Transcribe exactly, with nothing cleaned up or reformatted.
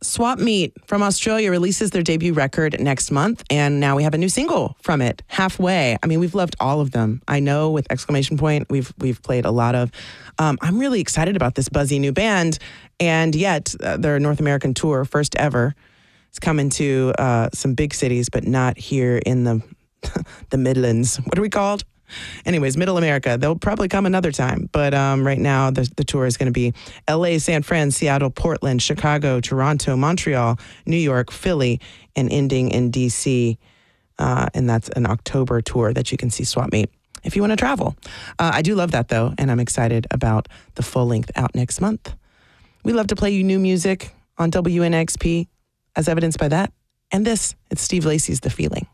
Swap Meet from Australia releases their debut record next month, and now we have a new single from it, Halfway. I mean, we've loved all of them. I know with exclamation point, we've we've played a lot of. Um, I'm really excited about this buzzy new band, and yet uh, their North American tour, first ever, is coming to uh, some big cities, but not here in the the Midlands. What are we called? Anyways, Middle America. They'll probably come another time. But um, right now, the, the tour is going to be L A, San Fran, Seattle, Portland, Chicago, Toronto, Montreal, New York, Philly, and ending in D C. Uh, and that's an October tour that you can see Swap Meet if you want to travel. Uh, I do love that, though, and I'm excited about the full length out next month. We love to play you new music on W N X P, as evidenced by that. And this, it's Steve Lacy's The Feeling.